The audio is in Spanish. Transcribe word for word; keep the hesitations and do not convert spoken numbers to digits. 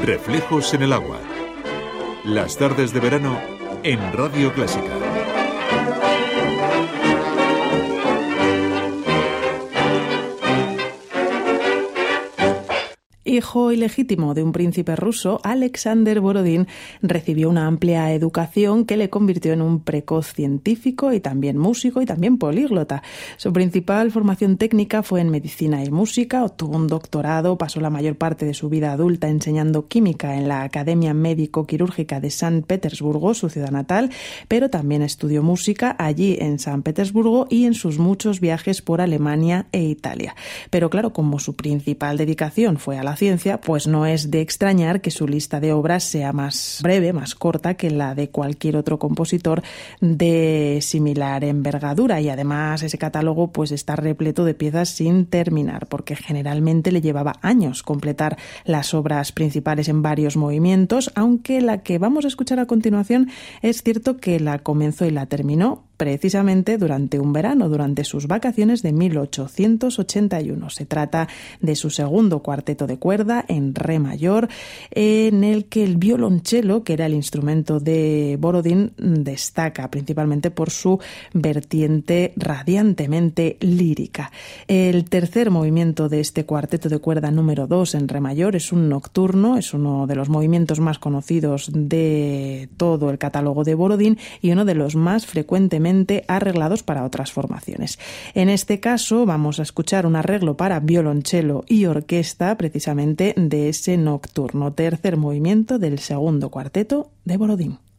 Reflejos en el agua. Las tardes de verano en Radio Clásica. Hijo ilegítimo de un príncipe ruso, Alexander Borodín recibió una amplia educación que le convirtió en un precoz científico y también músico y también políglota. Su principal formación técnica fue en medicina y música, obtuvo un doctorado, pasó la mayor parte de su vida adulta enseñando química en la Academia Médico-Quirúrgica de San Petersburgo, su ciudad natal, pero también estudió música allí en San Petersburgo y en sus muchos viajes por Alemania e Italia. Pero claro, como su principal dedicación fue a la ciencia, pues no es de extrañar que su lista de obras sea más breve, más corta que la de cualquier otro compositor de similar envergadura, y además ese catálogo pues está repleto de piezas sin terminar, porque generalmente le llevaba años completar las obras principales en varios movimientos, aunque la que vamos a escuchar a continuación es cierto que la comenzó y la terminó precisamente durante un verano, durante sus vacaciones de mil ochocientos ochenta y uno. Se trata de su segundo cuarteto de cuerda en re mayor, en el que el violonchelo, que era el instrumento de Borodín, destaca principalmente por su vertiente radiantemente lírica. El tercer movimiento de este cuarteto de cuerda número dos en re mayor es un nocturno, es uno de los movimientos más conocidos de todo el catálogo de Borodín y uno de los más frecuentemente arreglados para otras formaciones. En este caso vamos a escuchar un arreglo para violonchelo y orquesta precisamente de ese nocturno, tercer movimiento del segundo cuarteto de Borodín.